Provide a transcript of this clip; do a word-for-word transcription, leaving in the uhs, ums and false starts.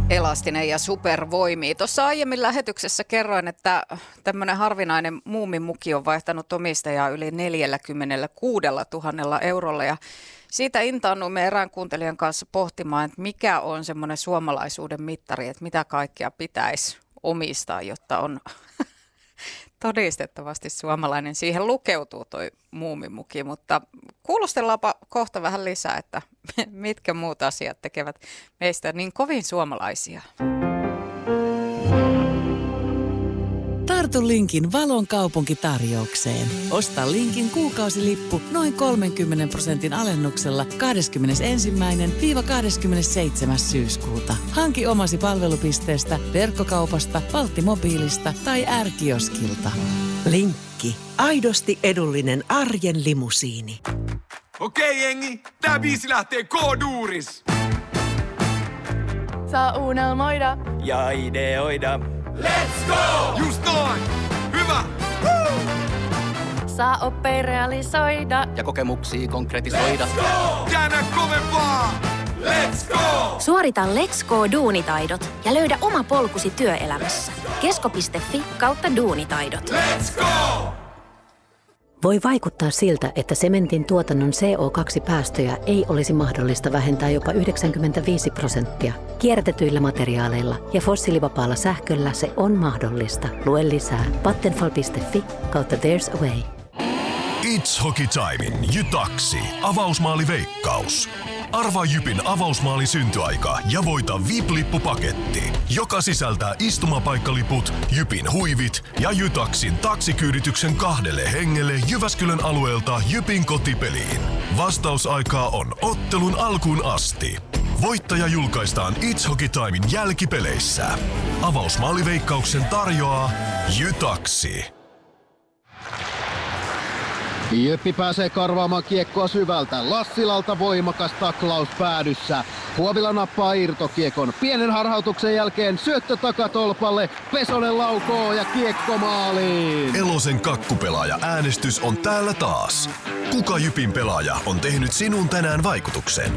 Elastinen ja supervoimii. Tuossa aiemmin lähetyksessä kerroin, että tämmöinen harvinainen muumimuki on vaihtanut omistajaa yli neljäkymmentäkuusituhatta eurolla ja siitä intaannumme erään kuuntelijan kanssa pohtimaan, että mikä on semmoinen suomalaisuuden mittari, että mitä kaikkea pitäisi omistaa, jotta on todistettavasti suomalainen. Siihen lukeutuu toi muumimuki, mutta kuulostellaanpa kohta vähän lisää, että mitkä muut asiat tekevät meistä niin kovin suomalaisia. Tartu Linkin Valon kaupunkitarjoukseen. Osta Linkin kuukausilippu noin kolmenkymmenen prosentin alennuksella kahdeskymmenesensimmäinen kahdeskymmenesseitsemäs syyskuuta. Hanki omasi palvelupisteestä, verkkokaupasta, Valttimobiilista tai R-kioskilta. Linkki. Aidosti edullinen arjen limusiini. Okei jengi, tää biisi lähtee K-duuris. Saa unelmoida ja ideoida. Let's go! Just noin! Hyvä! Woo! Saa oppia realisoida ja kokemuksia konkretisoida. Let's go! Käännä kovempaa! Let's go! Suorita Let's Go-duunitaidot ja löydä oma polkusi työelämässä. Kesko piste fi kautta duunitaidot. Let's go! Voi vaikuttaa siltä, että sementin tuotannon C O kaksi päästöjä ei olisi mahdollista vähentää jopa yhdeksänkymmentäviisi prosenttia. Kierrätetyillä materiaaleilla ja fossiilivapaalla sähköllä se on mahdollista. Lue lisää vattenfall piste fi kautta there's a way. It's Hockey Timein Jytaksi. Avausmaaliveikkaus. Arvaa Jypin avausmaalin syntyaika ja voita V I P-lippupaketti, joka sisältää istumapaikkaliput, Jypin huivit ja Jytaksin taksikyydytyksen kahdelle hengelle Jyväskylän alueelta Jypin kotipeliin. Vastausaikaa on ottelun alkuun asti. Voittaja julkaistaan It's Hockey Timein jälkipeleissä. Avausmaaliveikkauksen tarjoaa Jytaksi. Jyppi pääsee karvaamaan kiekkoa syvältä. Lassilalta voimakas taklaus päädyssä. Huovila nappaa irtokiekon. Pienen harhautuksen jälkeen syöttö takatolpalle. Pesonen laukoo ja kiekko maaliin. Elosen kakkupelaaja äänestys on täällä taas. Kuka Jypin pelaaja on tehnyt sinun tänään vaikutuksen?